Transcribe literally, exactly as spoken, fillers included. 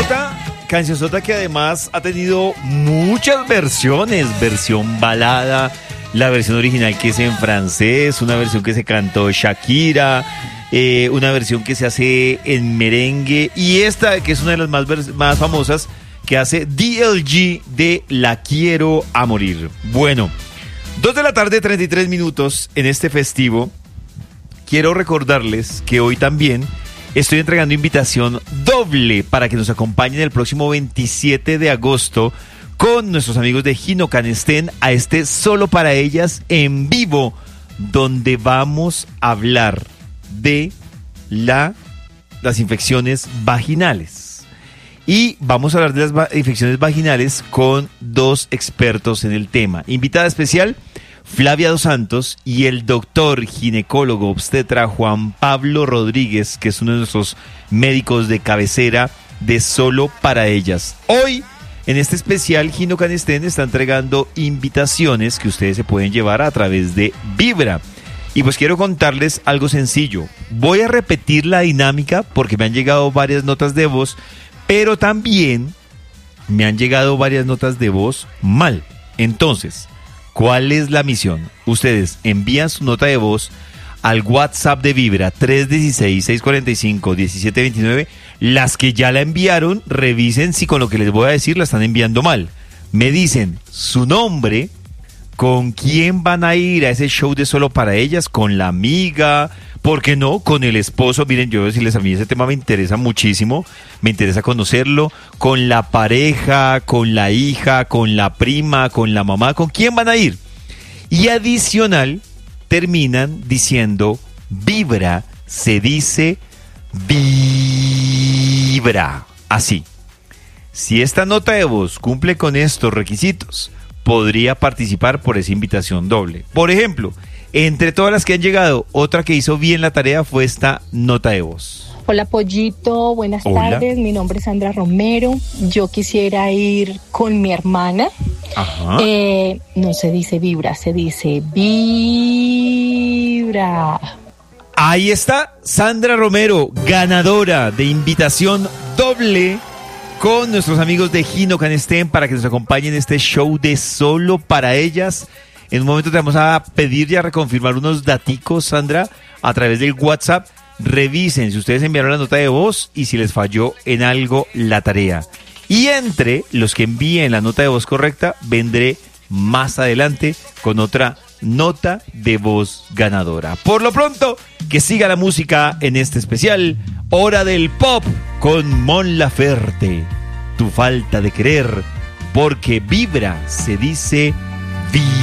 Cancionzota, cancionzota que además ha tenido muchas versiones, versión balada, la versión original que es en francés, una versión que se cantó Shakira, eh, una versión que se hace en merengue y esta que es una de las más, más famosas que hace D L G de La Quiero a Morir. Bueno, dos de la tarde, treinta y tres minutos en este festivo. Quiero recordarles que hoy también estoy entregando invitación doble para que nos acompañen el próximo veintisiete de agosto con nuestros amigos de Gino Canestén a este Solo para Ellas en vivo, donde vamos a hablar de la, las infecciones vaginales. Y vamos a hablar de las va- infecciones vaginales con dos expertos en el tema. Invitada especial, Flavia Dos Santos, y el doctor ginecólogo obstetra Juan Pablo Rodríguez, que es uno de nuestros médicos de cabecera de Solo para Ellas. Hoy, en este especial, Gino Canestén está entregando invitaciones que ustedes se pueden llevar a través de Vibra. Y pues quiero contarles algo sencillo. Voy a repetir la dinámica porque me han llegado varias notas de voz, pero también me han llegado varias notas de voz mal. Entonces, ¿cuál es la misión? Ustedes envían su nota de voz al WhatsApp de Vibra tres uno seis, seis cuatro cinco, uno siete dos nueve. Las que ya la enviaron, revisen si con lo que les voy a decir la están enviando mal. Me dicen su nombre, con quién van a ir a ese show de Solo para Ellas, con la amiga, ¿por qué no? Con el esposo. Miren, yo voy a decirles, a mí ese tema me interesa muchísimo, me interesa conocerlo, con la pareja, con la hija, con la prima, con la mamá, ¿con quién van a ir? Y adicional, terminan diciendo, Vibra se dice Vibra. Así. Si esta nota de voz cumple con estos requisitos, podría participar por esa invitación doble. Por ejemplo, entre todas las que han llegado, otra que hizo bien la tarea fue esta nota de voz. Hola Pollito, buenas Hola. tardes, mi nombre es Sandra Romero, yo quisiera ir con mi hermana. Ajá. Eh, no se dice vibra, se dice vibra. Ahí está Sandra Romero, ganadora de invitación doble con nuestros amigos de Gino Canestén para que nos acompañen en este show de Solo para Ellas. En un momento te vamos a pedir y a reconfirmar unos daticos, Sandra, a través del WhatsApp. Revisen si ustedes enviaron la nota de voz y si les falló en algo la tarea. Y entre los que envíen la nota de voz correcta, vendré más adelante con otra nota de voz ganadora. Por lo pronto, que siga la música en este especial Hora del Pop con Mon Laferte. Tu falta de querer, porque Vibra se dice Vibra.